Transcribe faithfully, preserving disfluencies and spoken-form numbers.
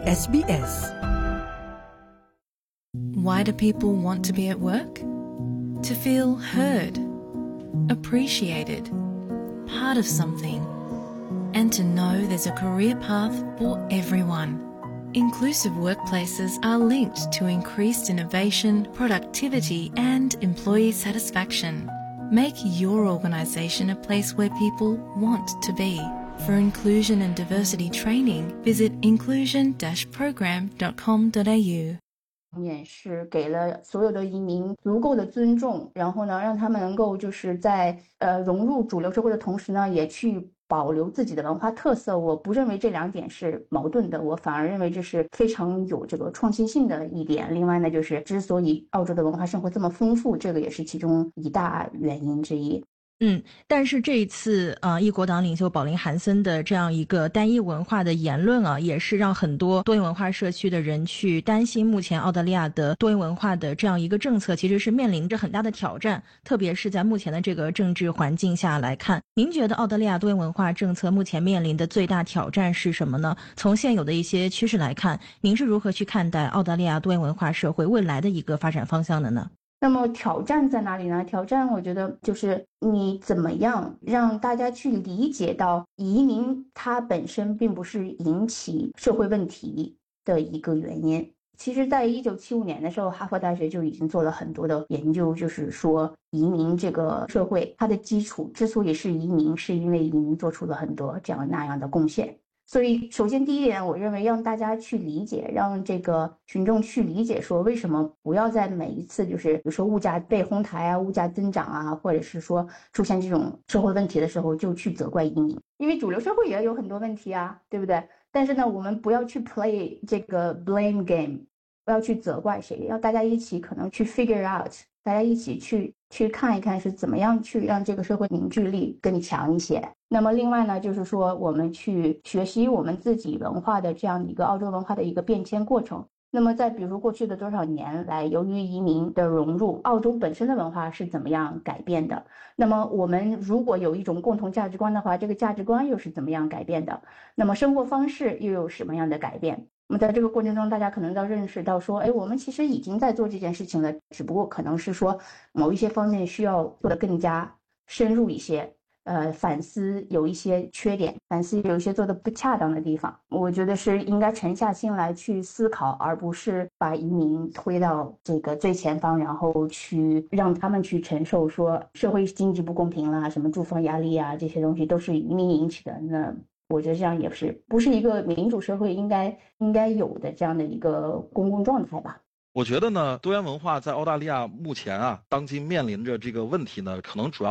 S B S. Why do people want to be at work? To feel heard, appreciated, part of something, and to know there's a career path for everyone. Inclusive workplaces are linked to increased innovation, productivity, and employee satisfaction. Make your organisation a place where people want to be. For inclusion and diversity training, visit inclusion dash program dot com dot a u. 也是给了所有的移民足够的尊重，然后呢，让他们能够就是在呃融入主流社会的同时呢，也去保留自己的文化特色。我不认为这两点是矛盾的，我反而认为这是非常有这个创新性的一点。另外呢，就是之所以澳洲的文化生活这么丰富，这个也是其中一大原因之一。 嗯，但是这一次呃，一国党领袖保林韩森的这样一个单一文化的言论啊，也是让很多多元文化社区的人去担心，目前澳大利亚的多元文化的这样一个政策其实是面临着很大的挑战，特别是在目前的这个政治环境下来看。您觉得澳大利亚多元文化政策目前面临的最大挑战是什么呢？从现有的一些趋势来看，您是如何去看待澳大利亚多元文化社会未来的一个发展方向的呢？ 那么挑战在哪里呢？挑战我觉得就是你怎么样让大家去理解到移民它本身并不是引起社会问题的一个原因。其实在一九七五年的时候，哈佛大学就已经做了很多的研究，就是说移民这个社会它的基础之所以是移民，是因为移民做出了很多这样那样的贡献。所以首先第一点，我认为让大家去理解，让这个群众去理解说为什么不要在每一次就是比如说物价被哄抬啊，物价增长啊，或者是说出现这种社会问题的时候就去责怪移民，因为主流社会也有很多问题啊，对不对？但是呢，我们不要去 play 这个 blame game， 不要去责怪谁，要大家一起可能去 figure out， 大家一起去去看一看是怎么样去让这个社会凝聚力更强一些。那么另外呢，就是说我们去学习我们自己文化的这样一个澳洲文化的一个变迁过程。那么在比如说过去的多少年来，由于移民的融入，澳洲本身的文化是怎么样改变的？那么我们如果有一种共同价值观的话，这个价值观又是怎么样改变的？那么生活方式又有什么样的改变？那么在这个过程中，大家可能要认识到说，哎，我们其实已经在做这件事情了，只不过可能是说某一些方面需要做得更加深入一些。呃，反思有一些缺点，反思有一些做的不恰当的地方，我觉得是应该沉下心来去思考，而不是把移民推到这个最前方，然后去让他们去承受说社会经济不公平啦，什么住房压力啊，这些东西都是移民引起的。那我觉得这样也是不是一个民主社会应该应该有的这样的一个公共状态吧。 我觉得呢，多元文化在澳大利亚目前啊，当今面临着这个问题呢，可能主要